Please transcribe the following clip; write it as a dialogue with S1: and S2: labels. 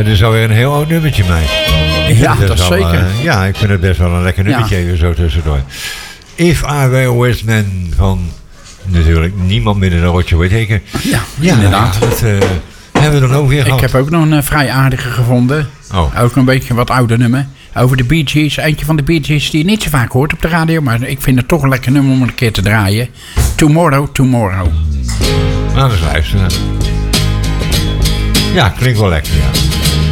S1: is alweer een heel oud nummertje, mij.
S2: Ja, dat zeker.
S1: Ja, ik vind het best wel een lekker nummertje even zo tussendoor. If I Were a West Man van natuurlijk niemand minder dan Roger Whittaker.
S2: Ja, inderdaad.
S1: Dat hebben we dan ook weer gehad.
S2: Ik heb ook nog een vrij aardige gevonden.
S1: Oh.
S2: Ook een beetje wat ouder nummer. Over de Bee Gees. Eentje van de Bee Gees die je niet zo vaak hoort op de radio. Maar ik vind het toch een lekker nummer om een keer te draaien. Tomorrow, Tomorrow.
S1: Nou, eens luisteren. Ja, klinkt wel lekker, ja.